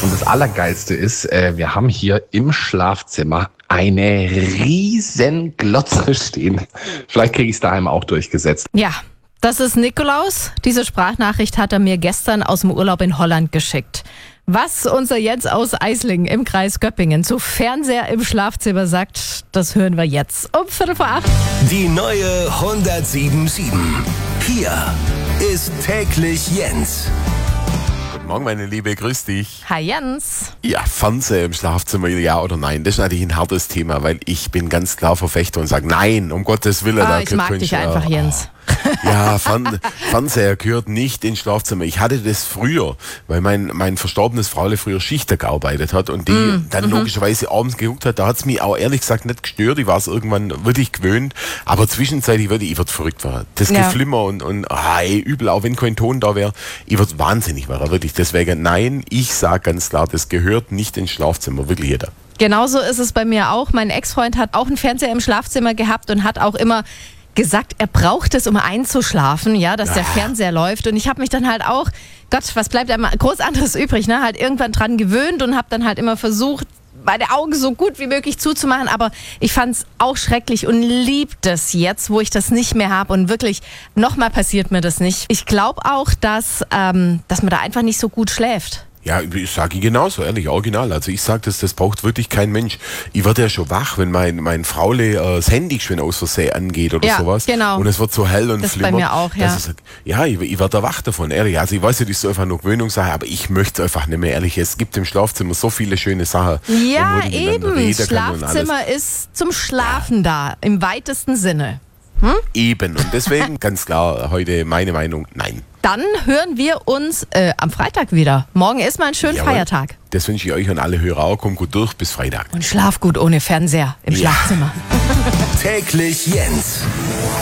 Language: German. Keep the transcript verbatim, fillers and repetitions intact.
Und das Allergeilste ist, äh, wir haben hier im Schlafzimmer eine riesen Glotze stehen. Vielleicht kriege ich es daheim auch durchgesetzt. Ja, das ist Nikolaus. Diese Sprachnachricht hat er mir gestern aus dem Urlaub in Holland geschickt. Was unser Jens aus Eislingen im Kreis Göppingen zu Fernseher im Schlafzimmer sagt, das hören wir jetzt um Viertel vor acht. Die neue hundertsieben Komma sieben. Hier ist täglich Jens. Guten Morgen, meine Liebe, grüß dich. Hi Jens. Ja, Fernseher im Schlafzimmer, ja oder nein? Das ist natürlich ein hartes Thema, weil ich bin ganz klar Verfechter und sage, nein, um Gottes Willen. Ah, da ich mag könnt dich ihr- einfach, Jens. Ja, Fern Fernseher gehört nicht ins Schlafzimmer. Ich hatte das früher, weil mein, mein verstorbenes Fraule früher Schichter gearbeitet hat und die Mm, dann logischerweise abends geguckt hat. Da hat es mich auch ehrlich gesagt nicht gestört. Ich war es irgendwann wirklich gewöhnt. Aber zwischenzeitlich würde ich, ich würd verrückt werden. Das Ja. Geflimmer und, und ah, ey, übel, auch wenn kein Ton da wäre. Ich würde wahnsinnig werden, wirklich. Deswegen, nein, ich sage ganz klar, das gehört nicht ins Schlafzimmer. Wirklich jeder. Genauso ist es bei mir auch. Mein Ex-Freund hat auch einen Fernseher im Schlafzimmer gehabt und hat auch immer gesagt, er braucht es, um einzuschlafen, ja, dass der Fernseher läuft. Und ich habe mich dann halt auch, Gott, was bleibt einem groß anderes übrig, ne? Halt irgendwann dran gewöhnt und habe dann halt immer versucht, meine Augen so gut wie möglich zuzumachen. Aber ich fand es auch schrecklich und lieb das jetzt, wo ich das nicht mehr habe. Und wirklich, nochmal passiert mir das nicht. Ich glaube auch, dass, ähm, dass man da einfach nicht so gut schläft. Ja, ich sage genauso, ehrlich, original. Also ich sage, das, das braucht wirklich kein Mensch. Ich werde ja schon wach, wenn mein, mein Fraule äh, das Handy schön aus Versehen angeht oder Ja, sowas. genau. Und es wird so hell und Das ist bei flimmert. mir auch, ja. dass ich sag, ja, ich, ich werde da wach davon, ehrlich. Also ich weiß ja, das ist so einfach nur Gewöhnungssache, aber ich möchte es einfach nicht mehr, ehrlich. Es gibt im Schlafzimmer so viele schöne Sachen. Ja, wo man miteinander eben. reden kann und alles. Schlafzimmer ist zum Schlafen da, im weitesten Sinne. Eben. Und deswegen ganz klar heute meine Meinung, nein. Dann hören wir uns äh, am Freitag wieder. Morgen ist mal ein schöner Jawohl. Feiertag. Das wünsche ich euch und alle Hörer auch. Kommt gut durch, bis Freitag. Und schlaf gut ohne Fernseher im Ja. Schlafzimmer. Täglich Jens.